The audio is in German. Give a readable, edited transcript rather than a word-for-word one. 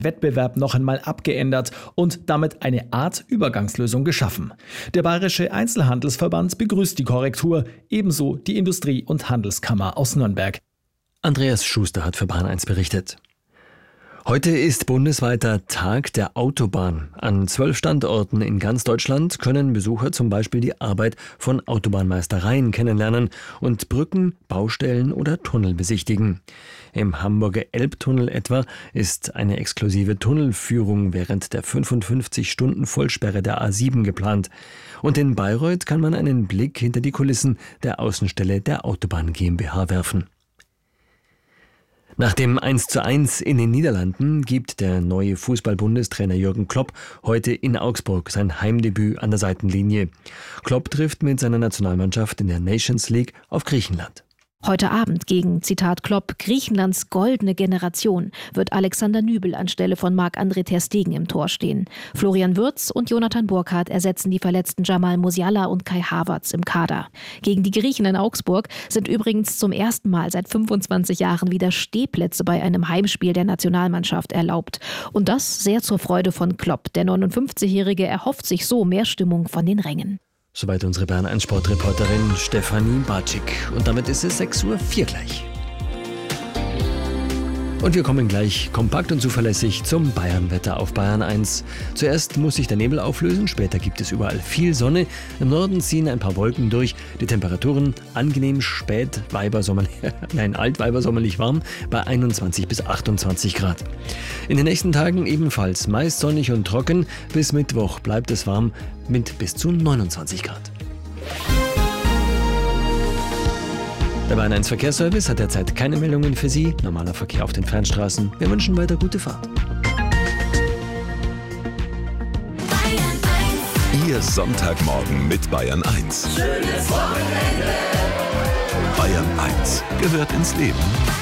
Wettbewerb noch einmal abgeändert und damit eine Art Übergangslösung geschaffen. Der Bayerische Einzelhandelsverband begrüßt die Korrektur, ebenso die Industrie- und Handelskammer aus Nürnberg. Andreas Schuster hat für Bayern 1 berichtet. Heute ist bundesweiter Tag der Autobahn. An 12 Standorten in ganz Deutschland können Besucher zum Beispiel die Arbeit von Autobahnmeistereien kennenlernen und Brücken, Baustellen oder Tunnel besichtigen. Im Hamburger Elbtunnel etwa ist eine exklusive Tunnelführung während der 55-Stunden-Vollsperre der A7 geplant. Und in Bayreuth kann man einen Blick hinter die Kulissen der Außenstelle der Autobahn GmbH werfen. Nach dem 1:1 in den Niederlanden gibt der neue Fußball-Bundestrainer Jürgen Klopp heute in Augsburg sein Heimdebüt an der Seitenlinie. Klopp trifft mit seiner Nationalmannschaft in der Nations League auf Griechenland. Heute Abend gegen, Zitat Klopp, Griechenlands goldene Generation wird Alexander Nübel anstelle von Marc-André ter Stegen im Tor stehen. Florian Wirtz und Jonathan Burkardt ersetzen die verletzten Jamal Musiala und Kai Havertz im Kader. Gegen die Griechen in Augsburg sind übrigens zum ersten Mal seit 25 Jahren wieder Stehplätze bei einem Heimspiel der Nationalmannschaft erlaubt. Und das sehr zur Freude von Klopp. Der 59-Jährige erhofft sich so mehr Stimmung von den Rängen. Soweit unsere Bayern 1 Sportreporterin Stefanie Bartschik. Und damit ist es 6:04 Uhr gleich. Und wir kommen gleich kompakt und zuverlässig zum Bayern-Wetter auf Bayern 1. Zuerst muss sich der Nebel auflösen, später gibt es überall viel Sonne. Im Norden ziehen ein paar Wolken durch. Die Temperaturen angenehm altweibersommerlich warm bei 21 bis 28 Grad. In den nächsten Tagen ebenfalls meist sonnig und trocken. Bis Mittwoch bleibt es warm mit bis zu 29 Grad. Der Bayern 1 Verkehrsservice hat derzeit keine Meldungen für Sie. Normaler Verkehr auf den Fernstraßen. Wir wünschen weiter gute Fahrt. Ihr Sonntagmorgen mit Bayern 1. Schönes Wochenende. Bayern 1 gehört ins Leben.